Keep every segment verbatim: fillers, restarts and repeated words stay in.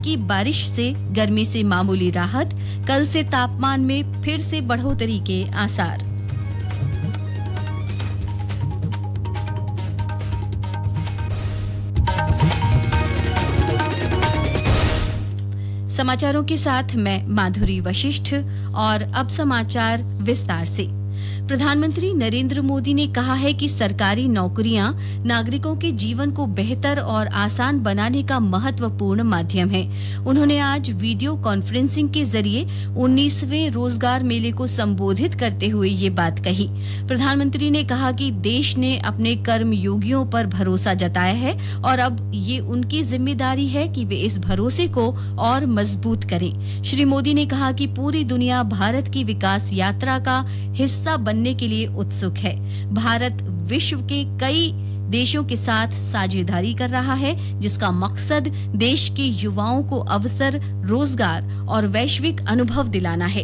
की बारिश से गर्मी से मामूली राहत, कल से तापमान में फिर से बढ़ोतरी के आसार। समाचारों के साथ मैं माधुरी वशिष्ठ और अब समाचार विस्तार से। प्रधानमंत्री नरेंद्र मोदी ने कहा है कि सरकारी नौकरियां नागरिकों के जीवन को बेहतर और आसान बनाने का महत्वपूर्ण माध्यम है। उन्होंने आज वीडियो कॉन्फ्रेंसिंग के जरिए उन्नीसवें रोजगार मेले को संबोधित करते हुए ये बात कही। प्रधानमंत्री ने कहा कि देश ने अपने कर्मयोगियों पर भरोसा जताया है और अब ये उनकी जिम्मेदारी है कि वे इस भरोसे को और मजबूत करें। श्री मोदी ने कहा कि पूरी दुनिया भारत की विकास यात्रा का हिस्सा बनने के लिए उत्सुक है। भारत विश्व के कई देशों के साथ साझेदारी कर रहा है, जिसका मकसद देश के युवाओं को अवसर, रोजगार और वैश्विक अनुभव दिलाना है।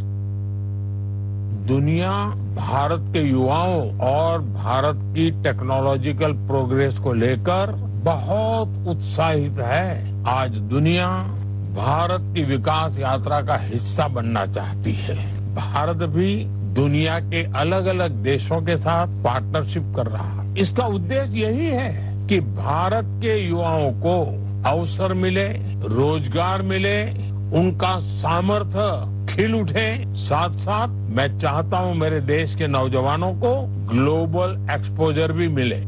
दुनिया भारत के युवाओं और भारत की टेक्नोलॉजिकल प्रोग्रेस को लेकर बहुत उत्साहित है। आज दुनिया भारत की विकास यात्रा का हिस्सा बनना चाहती है। भारत भी दुनिया के अलग अलग देशों के साथ पार्टनरशिप कर रहा है। इसका उद्देश्य यही है कि भारत के युवाओं को अवसर मिले, रोजगार मिले, उनका सामर्थ्य खिल उठे। साथ साथ मैं चाहता हूं मेरे देश के नौजवानों को ग्लोबल एक्सपोजर भी मिले।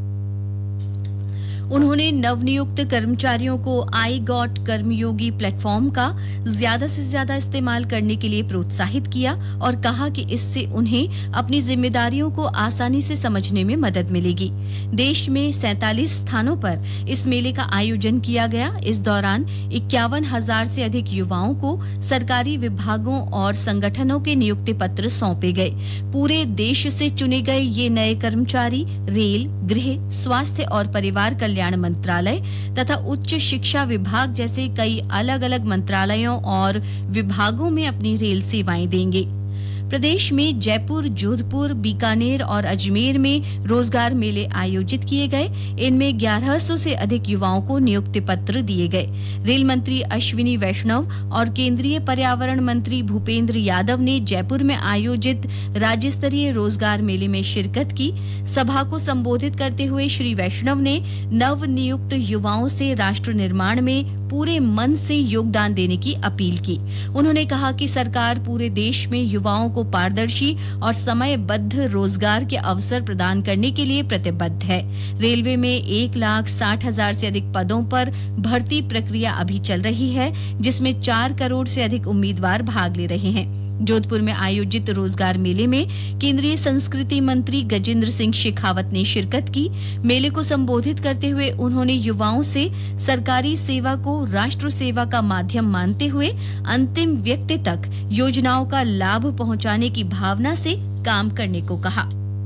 उन्होंने नवनियुक्त कर्मचारियों को आई गॉट कर्मयोगी प्लेटफॉर्म का ज्यादा से ज्यादा इस्तेमाल करने के लिए प्रोत्साहित किया और कहा कि इससे उन्हें अपनी जिम्मेदारियों को आसानी से समझने में मदद मिलेगी। देश में सैंतालीस स्थानों पर इस मेले का आयोजन किया गया। इस दौरान इक्यावन हजार से अधिक युवाओं को सरकारी विभागों और संगठनों के नियुक्ति पत्र सौंपे गए। पूरे देश से चुने गए ये नए कर्मचारी रेल, गृह, स्वास्थ्य और परिवार कल्याण मंत्रालय तथा उच्च शिक्षा विभाग जैसे कई अलग अलग मंत्रालयों और विभागों में अपनी रेल सेवाएं देंगे। प्रदेश में जयपुर, जोधपुर, बीकानेर और अजमेर में रोजगार मेले आयोजित किए गए। इनमें ग्यारह सौ से अधिक युवाओं को नियुक्ति पत्र दिए गए। रेल मंत्री अश्विनी वैष्णव और केंद्रीय पर्यावरण मंत्री भूपेंद्र यादव ने जयपुर में आयोजित राज्य स्तरीय रोजगार मेले में शिरकत की। सभा को संबोधित करते हुए श्री वैष्णव ने नव नियुक्त युवाओं से राष्ट्र निर्माण में पूरे मन से योगदान देने की अपील की। उन्होंने कहा कि सरकार पूरे देश में युवाओं को पारदर्शी और समयबद्ध रोजगार के अवसर प्रदान करने के लिए प्रतिबद्ध है। रेलवे में एक लाख साठ हजार से अधिक पदों पर भर्ती प्रक्रिया अभी चल रही है, जिसमें चार करोड़ से अधिक उम्मीदवार भाग ले रहे हैं। जोधपुर में आयोजित रोजगार मेले में केंद्रीय संस्कृति मंत्री गजेंद्र सिंह शेखावत ने शिरकत की। मेले को संबोधित करते हुए उन्होंने युवाओं से सरकारी सेवा को राष्ट्र सेवा का माध्यम मानते हुए अंतिम व्यक्ति तक योजनाओं का लाभ पहुंचाने की भावना से काम करने को कहा।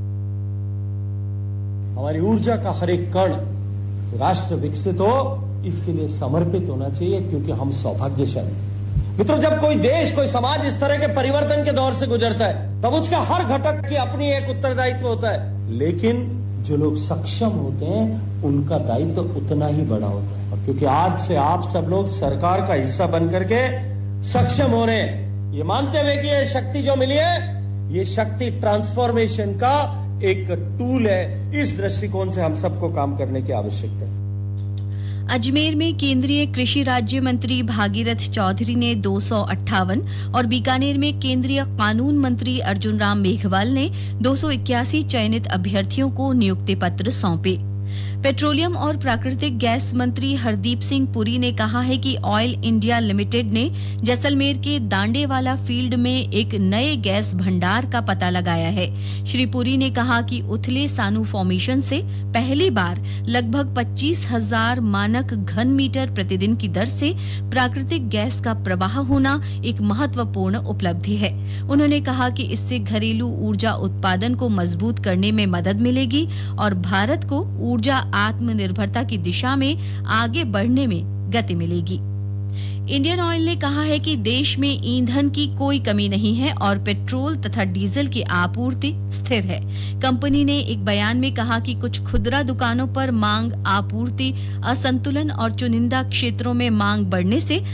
हमारी ऊर्जा का हर एक कण राष्ट्र विकसित हो, इसके लिए समर्पित होना चाहिए, क्योंकि हम सौभाग्यशाली। मित्रों, जब कोई देश, कोई समाज इस तरह के परिवर्तन के दौर से गुजरता है, तब उसका हर घटक की अपनी एक उत्तरदायित्व होता है। लेकिन जो लोग सक्षम होते हैं, उनका दायित्व उतना ही बड़ा होता है। और क्योंकि आज से आप सब लोग सरकार का हिस्सा बन करके सक्षम हो रहे हैं, ये मानते हुए कि ये शक्ति जो मिली है, ये शक्ति ट्रांसफॉर्मेशन का एक टूल है। इस दृष्टिकोण से हम सबको काम करने की आवश्यकता है। अजमेर में केंद्रीय कृषि राज्य मंत्री भागीरथ चौधरी ने दो सौ अट्ठावन और बीकानेर में केंद्रीय कानून मंत्री अर्जुन राम मेघवाल ने दो सौ इक्यासी चयनित अभ्यर्थियों को नियुक्ति पत्र सौंपे। पेट्रोलियम और प्राकृतिक गैस मंत्री हरदीप सिंह पुरी ने कहा है कि ऑयल इंडिया लिमिटेड ने जैसलमेर के दांडेवाला फील्ड में एक नए गैस भंडार का पता लगाया है। श्री पुरी ने कहा कि उथले सानू फॉर्मेशन से पहली बार लगभग पच्चीस हजार मानक घन मीटर प्रतिदिन की दर से प्राकृतिक गैस का प्रवाह होना एक महत्वपूर्ण उपलब्धि है। उन्होंने कहा कि इससे घरेलू ऊर्जा उत्पादन को मजबूत करने में मदद मिलेगी और भारत को ऊर्जा आत्मनिर्भरता की दिशा में आगे बढ़ने में गति मिलेगी। इंडियन ऑयल ने कहा है कि देश में ईंधन की कोई कमी नहीं है और पेट्रोल तथा डीजल की आपूर्ति स्थिर है। कंपनी ने एक बयान में कहा कि कुछ खुदरा दुकानों पर मांग आपूर्ति असंतुलन और चुनिंदा क्षेत्रों में मांग बढ़ने से